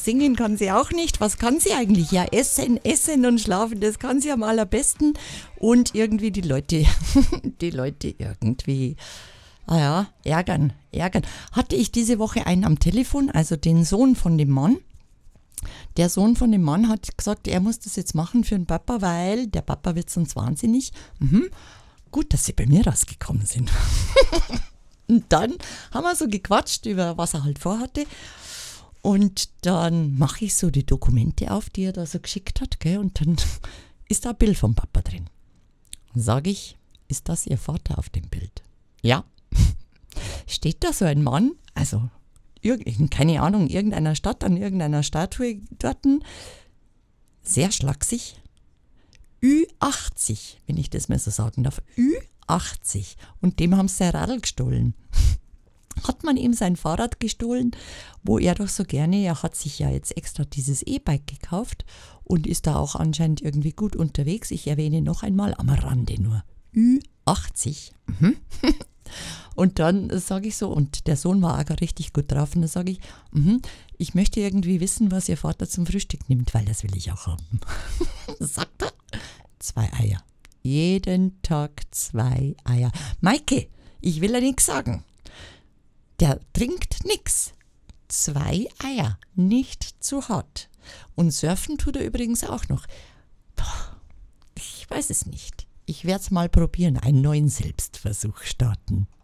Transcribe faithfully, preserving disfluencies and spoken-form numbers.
singen kann sie auch nicht. Was kann sie eigentlich? Ja, essen, essen und schlafen, das kann sie am allerbesten. Und irgendwie die Leute, die Leute irgendwie, ah ja, ärgern, ärgern. Hatte ich diese Woche einen am Telefon, also den Sohn von dem Mann. Der Sohn von dem Mann hat gesagt, er muss das jetzt machen für den Papa, weil der Papa wird sonst wahnsinnig. Mhm. Gut, dass sie bei mir rausgekommen sind. Und dann haben wir so gequatscht über, was er halt vorhatte. Und dann mache ich so die Dokumente auf, die er da so geschickt hat, gell? Und dann ist da ein Bild vom Papa drin. Dann sage ich, ist das Ihr Vater auf dem Bild? Ja. Steht da so ein Mann, also in, keine Ahnung, irgendeiner Stadt, an irgendeiner Statue dort, sehr schlaksig, Ü achtzig, wenn ich das mal so sagen darf, Ü achtzig. Und dem haben sie sein Radl gestohlen. Hat man ihm sein Fahrrad gestohlen, wo er doch so gerne, er hat sich ja jetzt extra dieses E-Bike gekauft und ist da auch anscheinend irgendwie gut unterwegs. Ich erwähne noch einmal am Rande nur, Ü achtzig. Mhm. Und dann sage ich so, und der Sohn war auch richtig gut drauf, und dann sage ich, mhm, ich möchte irgendwie wissen, was Ihr Vater zum Frühstück nimmt, weil das will ich auch haben. Sagt er, zwei Eier. Jeden Tag zwei Eier. Maike, ich will ja nichts sagen. Der trinkt nix. Zwei Eier, nicht zu hart. Und surfen tut er übrigens auch noch. Boah, ich weiß es nicht. Ich werde es mal probieren, einen neuen Selbstversuch starten.